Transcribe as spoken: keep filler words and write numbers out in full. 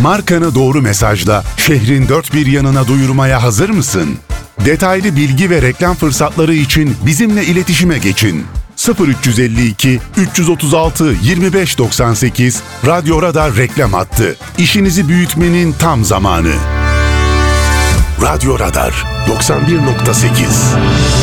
Markanı doğru mesajla şehrin dört bir yanına duyurmaya hazır mısın? Detaylı bilgi ve reklam fırsatları için bizimle iletişime geçin. sıfır üç elli iki üç otuz altı yirmi beş doksan sekiz Radyo Radar reklam hattı. İşinizi büyütmenin tam zamanı. Radyo Radar doksan bir nokta sekiz